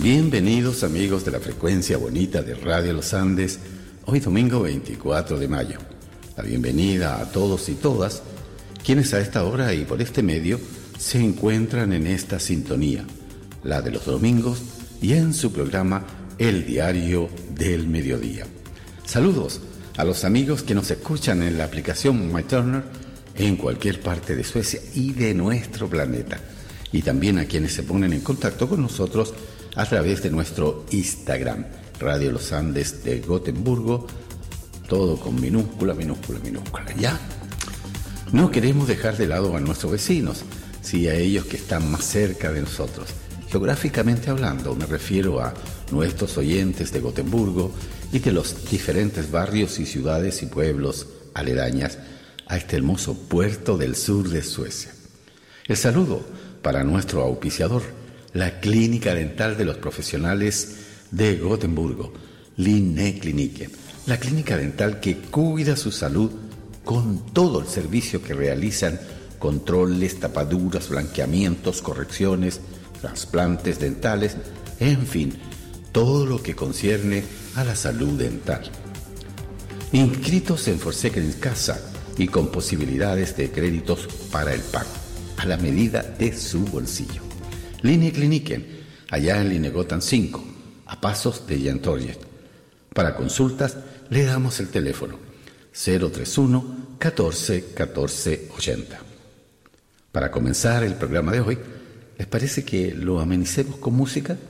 Bienvenidos amigos de la frecuencia bonita de Radio Los Andes, hoy domingo 24 de mayo. La bienvenida a todos y todas quienes a esta hora y por este medio se encuentran en esta sintonía, la de los domingos y en su programa El Diario del Mediodía. Saludos a los amigos que nos escuchan en la aplicación MyTurner en cualquier parte de Suecia y de nuestro planeta, y también a quienes se ponen en contacto con nosotros a través de nuestro Instagram, Radio Los Andes de Gotemburgo, todo con minúscula, ¿ya? No queremos dejar de lado a nuestros vecinos, sí a ellos que están más cerca de nosotros. Geográficamente hablando, me refiero a nuestros oyentes de Gotemburgo y de los diferentes barrios y ciudades y pueblos aledañas a este hermoso puerto del sur de Suecia. El saludo para nuestro auspiciador, la Clínica Dental de los Profesionales de Gotemburgo, Linnekliniken, la clínica dental que cuida su salud con todo el servicio que realizan: controles, tapaduras, blanqueamientos, correcciones, trasplantes dentales, en fin, todo lo que concierne a la salud dental. Inscritos en Forsäkringskassan Casa y con posibilidades de créditos para el pago, a la medida de su bolsillo. Linnekliniken, allá en Linnegotan 5, a pasos de Jantorget. Para consultas le damos el teléfono 031 14 14 80. Para comenzar el programa de hoy, ¿les parece que lo amenicemos con música?